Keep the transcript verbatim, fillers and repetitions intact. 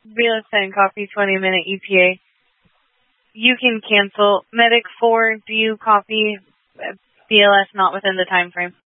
B L S ten, copy twenty minute E T A. You can cancel. Medic four, do you copy B L S not within the time frame?